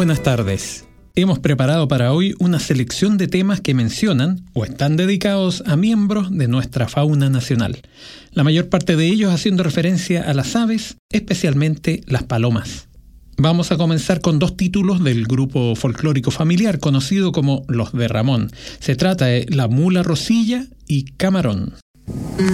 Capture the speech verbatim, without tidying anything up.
buenas tardes. Hemos preparado para hoy una selección de temas que mencionan o están dedicados a miembros de nuestra fauna nacional. La mayor parte de ellos haciendo referencia a las aves, especialmente las palomas. Vamos a comenzar con dos títulos del grupo folclórico familiar conocido como Los de Ramón. Se trata de La Mula Rosilla y Camarón.